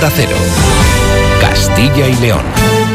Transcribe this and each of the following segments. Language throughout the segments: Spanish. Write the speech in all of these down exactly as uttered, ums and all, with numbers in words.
Onda Cero, Castilla y León.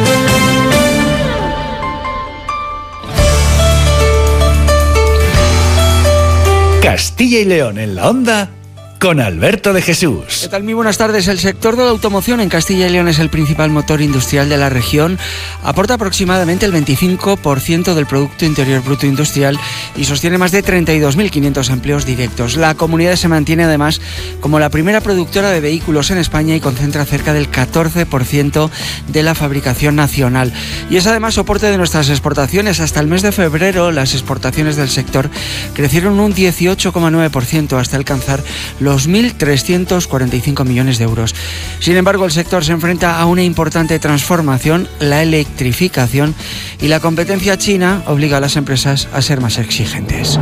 Castilla y León en la Onda con Alberto de Jesús. ¿Qué tal? Muy buenas tardes. El sector de la automoción en Castilla y León es el principal motor industrial de la región. Aporta aproximadamente el veinticinco por ciento del Producto Interior Bruto Industrial y sostiene más de treinta y dos mil quinientos empleos directos. La comunidad se mantiene además como la primera productora de vehículos en España y concentra cerca del catorce por ciento de la fabricación nacional. Y es además soporte de nuestras exportaciones. Hasta el mes de febrero las exportaciones del sector crecieron un dieciocho coma nueve por ciento hasta alcanzar los mil trescientos cuarenta y cinco millones de euros. Sin embargo, el sector se enfrenta a una importante transformación, la electrificación, y la competencia china obliga a las empresas a ser más exigentes.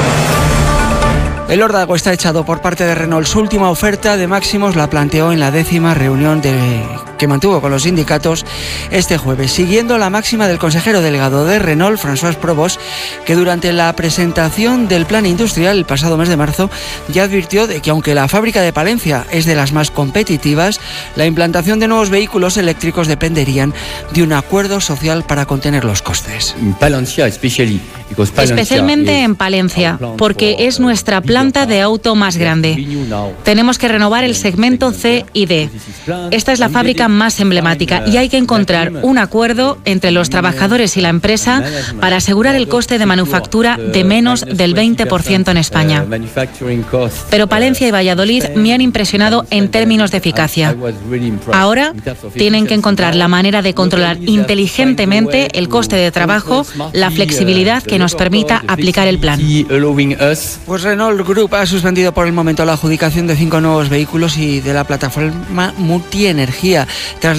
El órdago está echado por parte de Renault. Su última oferta de máximos la planteó en la décima reunión de, que mantuvo con los sindicatos este jueves, siguiendo la máxima del consejero delegado de Renault, François Provost, que durante la presentación del plan industrial el pasado mes de marzo ya advirtió de que aunque la fábrica de Palencia es de las más competitivas, la implantación de nuevos vehículos eléctricos dependerían de un acuerdo social para contener los costes. Especialmente en Palencia, porque es nuestra planta de auto más grande. Tenemos que renovar el segmento C y D. Esta es la fábrica más emblemática y hay que encontrar un acuerdo entre los trabajadores y la empresa para asegurar el coste de manufactura de menos del veinte por ciento en España. Pero Palencia y Valladolid me han impresionado en términos de eficacia. Ahora tienen que encontrar la manera de controlar inteligentemente el coste de trabajo, la flexibilidad que nos permita aplicar el plan. Pues Renault Group ha suspendido por el momento la adjudicación de cinco nuevos vehículos y de la plataforma multienergía tras